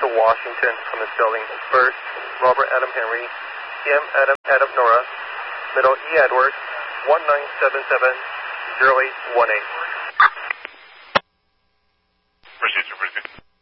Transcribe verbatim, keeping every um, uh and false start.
to Washington from this building. First, Robert Adam Henry, C M Adam Adam Nora, middle E Edward, one nine seven seven zero eight one eight.